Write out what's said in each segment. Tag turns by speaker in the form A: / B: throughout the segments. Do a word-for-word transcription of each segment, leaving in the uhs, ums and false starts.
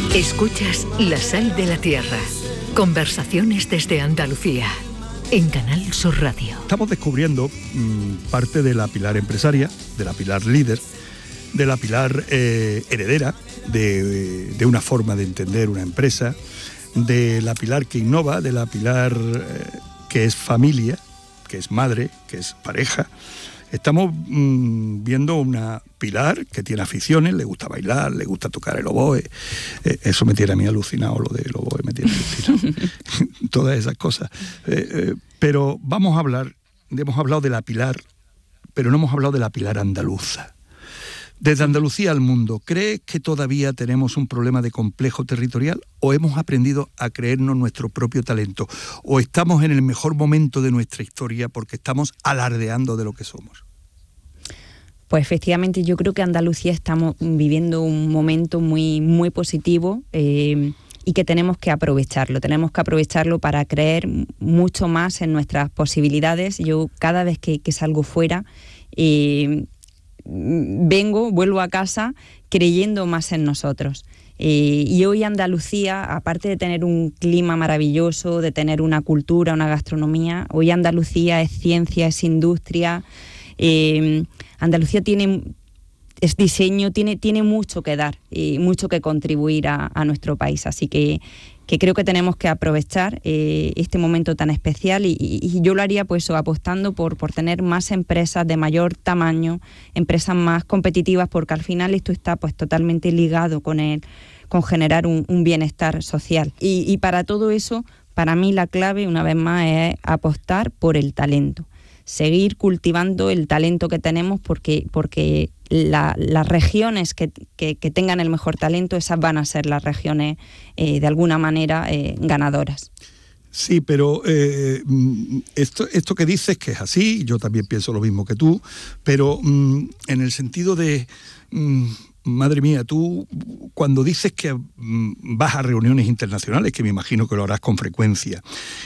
A: Escuchas La Sal de la Tierra. Conversaciones desde Andalucía. En Canal Sur Radio.
B: Estamos descubriendo mmm, parte de la pilar empresaria, de la pilar líder, de la pilar eh, heredera, de, de una forma de entender una empresa, de la pilar que innova, de la pilar eh, que es familia, que es madre, que es pareja. Estamos mmm, viendo una pilar que tiene aficiones, le gusta bailar, le gusta tocar el oboe. Eh, eso me tiene a mí alucinado, lo del oboe me tiene alucinado. Todas esas cosas. Eh, eh, pero vamos a hablar, hemos hablado de la pilar, pero no hemos hablado de la pilar andaluza. Desde Andalucía al mundo, ¿crees que todavía tenemos un problema de complejo territorial o hemos aprendido a creernos nuestro propio talento? ¿O estamos en el mejor momento de nuestra historia porque estamos alardeando de lo que somos?
C: Pues efectivamente yo creo que Andalucía estamos viviendo un momento muy, muy positivo eh, y que tenemos que aprovecharlo. Tenemos que aprovecharlo para creer mucho más en nuestras posibilidades. Yo cada vez que, que salgo fuera... Eh, vengo, vuelvo a casa creyendo más en nosotros. Eh, y hoy Andalucía, aparte de tener un clima maravilloso, de tener una cultura, una gastronomía, hoy Andalucía es ciencia, es industria. Eh, Andalucía tiene, es diseño, tiene, tiene mucho que dar y mucho que contribuir a, a nuestro país. Así que que creo que tenemos que aprovechar eh, este momento tan especial y, y, y yo lo haría pues apostando por, por tener más empresas de mayor tamaño, empresas más competitivas, porque al final esto está pues totalmente ligado con el, con generar un, un bienestar social. Y, y para todo eso, para mí la clave, una vez más, es apostar por el talento. Seguir cultivando el talento que tenemos porque, porque la, las regiones que, que, que tengan el mejor talento, esas van a ser las regiones eh, de alguna manera eh, ganadoras.
B: Sí, pero eh, esto, esto que dices que es así, yo también pienso lo mismo que tú, pero mm, en el sentido de... Mm, madre mía, tú cuando dices que vas a reuniones internacionales, que me imagino que lo harás con frecuencia,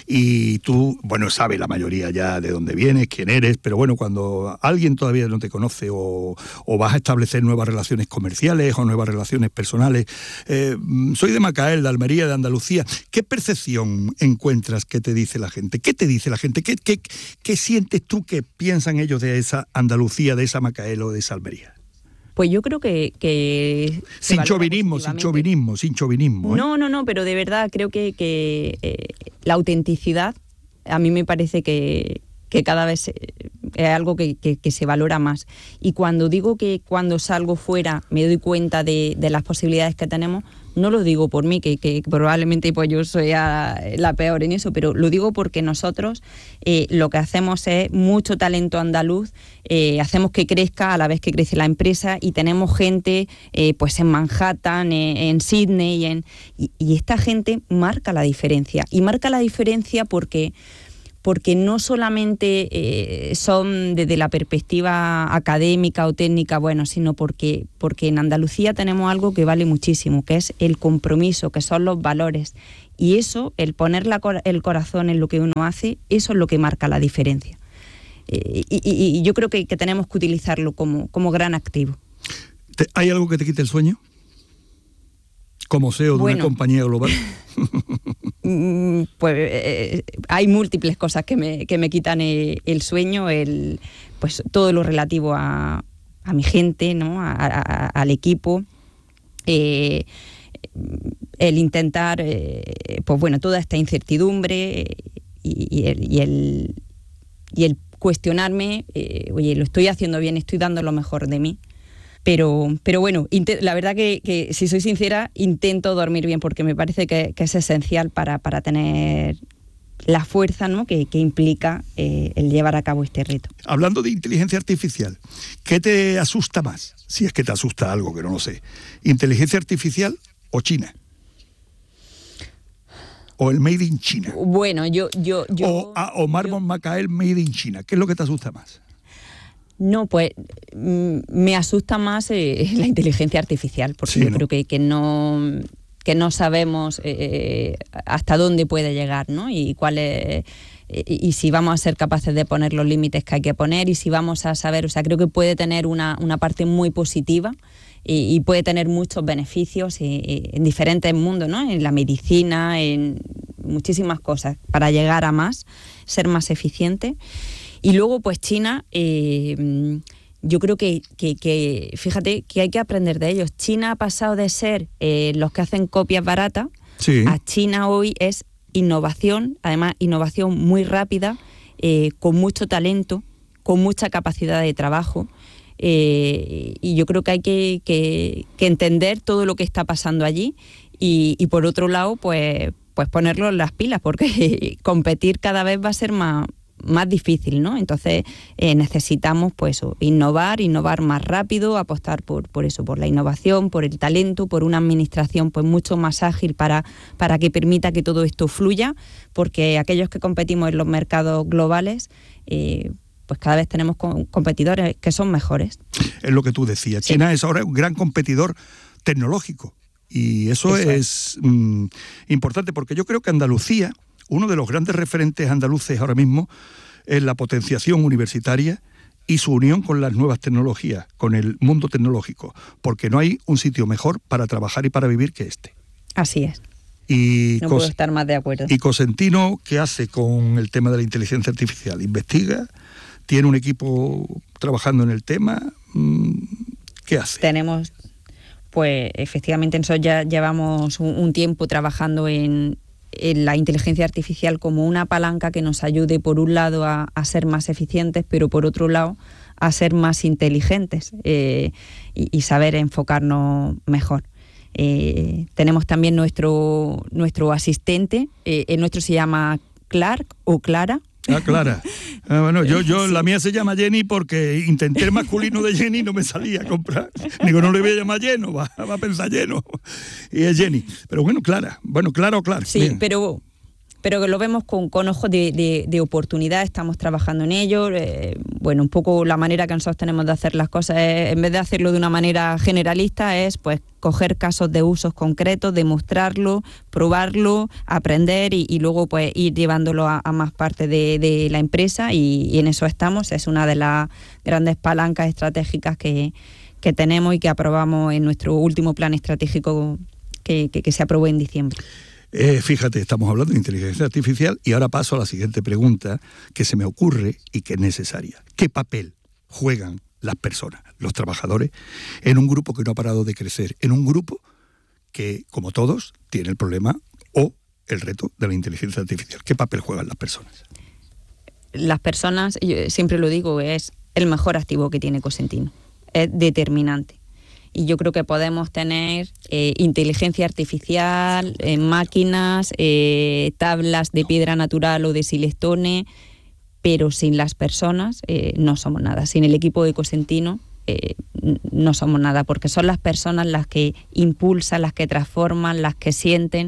B: y tú, bueno, sabes la mayoría ya de dónde vienes, quién eres, pero bueno, cuando alguien todavía no te conoce o, o vas a establecer nuevas relaciones comerciales o nuevas relaciones personales, eh, soy de Macael, de Almería, de Andalucía, ¿qué percepción encuentras que te dice la gente? ¿Qué te dice la gente? ¿Qué, qué, qué sientes tú que piensan ellos de esa Andalucía, de esa Macael o de esa Almería?
C: Pues yo creo que... que
B: sin chauvinismo, sin chauvinismo, sin chauvinismo. ¿eh?
C: No, no, no, pero de verdad creo que, que eh, la autenticidad a mí me parece que, que cada vez es algo que, que, que se valora más. Y cuando digo que cuando salgo fuera me doy cuenta de, de las posibilidades que tenemos, no lo digo por mí, que, que probablemente pues yo soy la peor en eso, pero lo digo porque nosotros eh, lo que hacemos es mucho talento andaluz, eh, hacemos que crezca a la vez que crece la empresa y tenemos gente eh, pues en Manhattan, eh, en Sydney, y, en, y, y esta gente marca la diferencia. Y marca la diferencia porque... porque no solamente eh, son desde la perspectiva académica o técnica, bueno, sino porque, porque en Andalucía tenemos algo que vale muchísimo, que es el compromiso, que son los valores. Y eso, el poner la, el corazón en lo que uno hace, eso es lo que marca la diferencia. Eh, y, y, y yo creo que, que tenemos que utilizarlo como, como gran activo.
B: ¿Hay algo que te quite el sueño? Como C E O de bueno. una compañía global.
C: Pues eh, hay múltiples cosas que me, que me quitan el, el sueño, el, pues todo lo relativo a, a mi gente, ¿no? a, a, al equipo, eh, el intentar, eh, pues bueno, toda esta incertidumbre y, y, el, y, el, y el cuestionarme, eh, oye, lo estoy haciendo bien, estoy dando lo mejor de mí. Pero, pero bueno, la verdad que, que, si soy sincera, intento dormir bien porque me parece que, que es esencial para, para tener la fuerza, ¿no? que, que implica eh, el llevar a cabo este reto.
B: Hablando de inteligencia artificial, ¿qué te asusta más? Si es que te asusta algo, que no lo sé. ¿Inteligencia artificial o China? ¿O el Made in China?
C: Bueno, yo... yo, yo
B: o, a, o Mármol Macael Made in China. ¿Qué es lo que te asusta más?
C: No, pues me asusta más eh, la inteligencia artificial, porque sí, yo ¿no? creo que, que, no, que no sabemos eh, hasta dónde puede llegar, ¿no? Y cuál es, y, y si vamos a ser capaces de poner los límites que hay que poner y si vamos a saber, o sea, creo que puede tener una, una parte muy positiva y, y puede tener muchos beneficios y, y en diferentes mundos, ¿no? En la medicina, en muchísimas cosas, para llegar a más, ser más eficiente. Y luego, pues China, eh, yo creo que, que, que, fíjate, que hay que aprender de ellos. China ha pasado de ser eh, los que hacen copias baratas, sí. a China hoy es innovación, además innovación muy rápida, eh, con mucho talento, con mucha capacidad de trabajo. Eh, y yo creo que hay que, que, que entender todo lo que está pasando allí y, y por otro lado, pues, pues ponerlo en las pilas, porque competir cada vez va a ser más, más difícil, ¿no? Entonces eh, necesitamos pues eso, innovar, innovar más rápido, apostar por, por eso, por la innovación, por el talento, por una administración pues mucho más ágil para, para que permita que todo esto fluya, porque aquellos que competimos en los mercados globales, eh, pues cada vez tenemos competidores que son mejores. Es
B: lo que tú decías. Sí. China es ahora un gran competidor tecnológico y eso, eso es, es mmm, importante, porque yo creo que Andalucía, uno de los grandes referentes andaluces ahora mismo es la potenciación universitaria y su unión con las nuevas tecnologías, con el mundo tecnológico, porque no hay un sitio mejor para trabajar y para vivir que este.
C: Así es.
B: Y
C: no Cos- puedo estar más de acuerdo.
B: ¿Y Cosentino qué hace con el tema de la inteligencia artificial? ¿Investiga? ¿Tiene un equipo trabajando en el tema? ¿Qué hace?
C: Tenemos, pues efectivamente nosotros ya llevamos un, un tiempo trabajando en, en la inteligencia artificial como una palanca que nos ayude por un lado a, a ser más eficientes, pero por otro lado a ser más inteligentes eh, y, y saber enfocarnos mejor. Eh, tenemos también nuestro, nuestro asistente, eh, el nuestro se llama Clark o Clara.
B: Ah, Clara. Ah, bueno, yo, yo, sí. La mía se llama Jenny porque intenté el masculino de Jenny y no me salía a comprar. Digo, no le voy a llamar lleno, va, va a pensar lleno. Y es Jenny. Pero bueno, Clara. Bueno, Clara o Clark.
C: Sí, bien. pero... pero que lo vemos con, con ojos de, de, de oportunidad, estamos trabajando en ello. Eh, bueno, un poco la manera que nosotros tenemos de hacer las cosas, es, en vez de hacerlo de una manera generalista, es pues coger casos de usos concretos, demostrarlo, probarlo, aprender y, y luego pues ir llevándolo a, a más parte de, de la empresa y, y en eso estamos. Es una de las grandes palancas estratégicas que, que tenemos y que aprobamos en nuestro último plan estratégico que, que, que se aprobó en diciembre.
B: Eh, fíjate, estamos hablando de inteligencia artificial y ahora paso a la siguiente pregunta que se me ocurre y que es necesaria. ¿Qué papel juegan las personas, los trabajadores, en un grupo que no ha parado de crecer, en un grupo que, como todos, tiene el problema o el reto de la inteligencia artificial? ¿Qué papel juegan las personas?
C: Las personas, yo siempre lo digo, es el mejor activo que tiene Cosentino, es determinante. Y yo creo que podemos tener eh, inteligencia artificial, eh, máquinas, eh, tablas de piedra natural o de silestone, pero sin las personas eh, no somos nada. Sin el equipo de Cosentino eh, no somos nada, porque son las personas las que impulsan, las que transforman, las que sienten.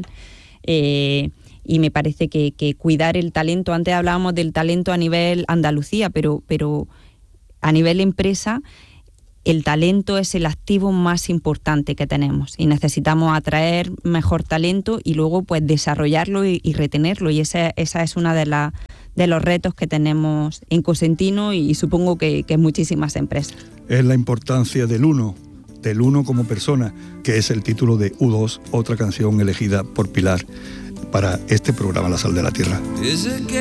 C: Eh, y me parece que, que cuidar el talento, antes hablábamos del talento a nivel Andalucía, pero, pero a nivel empresa, el talento es el activo más importante que tenemos y necesitamos atraer mejor talento y luego pues desarrollarlo y, y retenerlo, y esa, esa es una de, la, de los retos que tenemos en Cosentino y, y supongo que, que en muchísimas empresas.
B: Es la importancia del uno, del uno como persona, que es el título de U dos, otra canción elegida por Pilar para este programa La Sal de la Tierra.